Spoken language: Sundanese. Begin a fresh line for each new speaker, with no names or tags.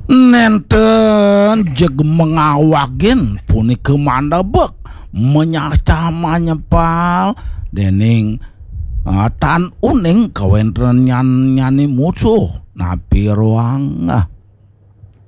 Nenten jeg mengawagin punika mandebek menyacah manyepal dening tan uning kawentren nyani musuh napi ruang